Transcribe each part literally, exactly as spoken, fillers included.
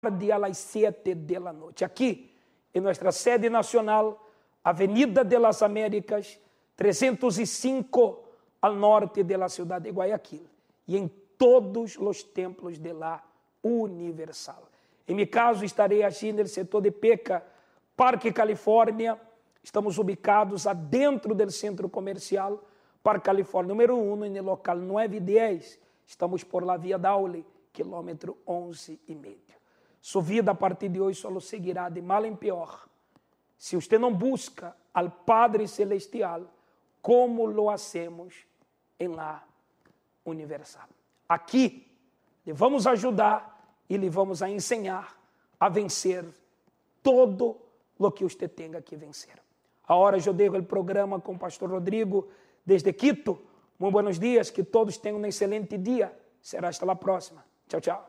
a las siete de la noche. Aquí, en nuestra sede nacional, Avenida de las Américas, trescientos y cinco al norte de la ciudad de Guayaquil. Y en todos los templos de la Universal. En mi caso, estarei aqui no setor de Peca, Parque Califórnia. Estamos ubicados adentro do centro comercial Parque Califórnia número um, no local nove dez. Estamos por la Via Daule, quilômetro onze e meio. Sua vida a partir de hoje só seguirá de mal em pior. Se você não busca al Padre Celestial, como lo hacemos em la Universal. Aqui, lhe vamos ajudar e lhe vamos a ensinar a vencer todo o que você tenha que vencer. Agora eu dejo o programa com o pastor Rodrigo desde Quito. Muito buenos dias, que todos tenham um excelente dia. Será hasta la próxima. Chao, chao.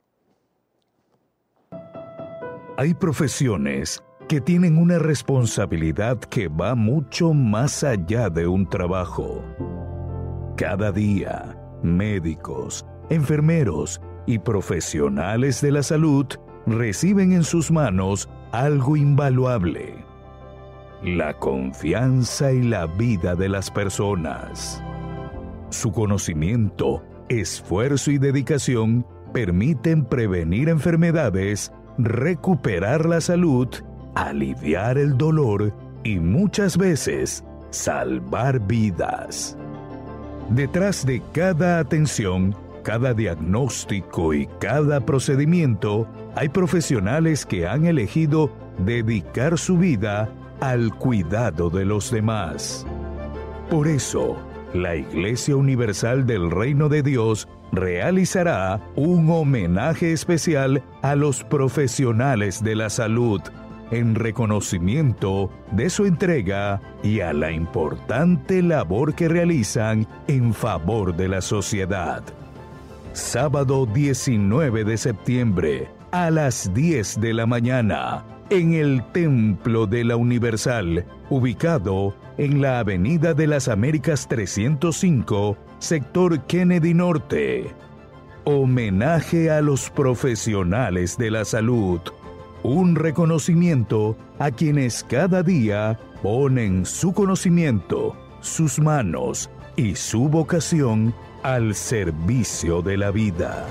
Hay profesiones que tienen una responsabilidad que va mucho más allá de un trabajo. Cada día, médicos, enfermeros y profesionales de la salud reciben en sus manos algo invaluable: la confianza y la vida de las personas. Su conocimiento, esfuerzo y dedicación permiten prevenir enfermedades, recuperar la salud, aliviar el dolor y muchas veces salvar vidas. Detrás de cada atención, cada diagnóstico y cada procedimiento, hay profesionales que han elegido dedicar su vida al cuidado de los demás. Por eso, la Iglesia Universal del Reino de Dios realizará un homenaje especial a los profesionales de la salud, en reconocimiento de su entrega y a la importante labor que realizan en favor de la sociedad. Sábado diecinueve de septiembre, a las diez de la mañana, en el Templo de la Universal, ubicado en la Avenida de las Américas trescientos cinco, sector Kennedy Norte. Homenaje a los profesionales de la salud. Un reconocimiento a quienes cada día ponen su conocimiento, sus manos y su vocación al servicio de la vida.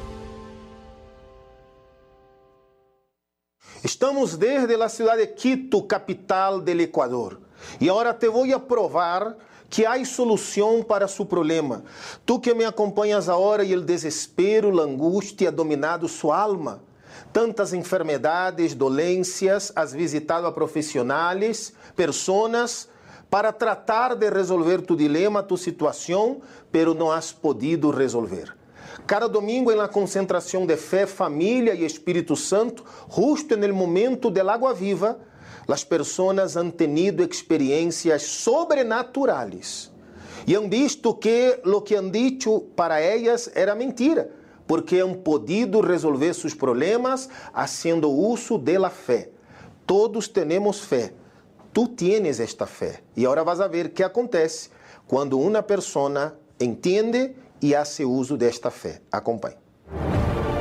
Estamos desde la ciudad de Quito, capital del Ecuador. Y ahora te voy a probar que hay solución para su problema. Tú que me acompañas ahora y el desespero, la angustia ha dominado su alma. Tantas enfermedades, dolências, has visitado a profissionais, personas, para tratar de resolver tu dilema, tu situação, pero não has podido resolver. Cada domingo, na concentração de fé, família e Espírito Santo, justo no momento del Água Viva, as pessoas han tenido experiências sobrenaturais e han visto que lo que han dicho para ellas era mentira, porque han podido resolver seus problemas haciendo uso de la fé. Todos temos fé. Tú tienes esta fé. E agora vas a ver o que acontece quando uma pessoa entende e hace uso desta fé. Acompanhe.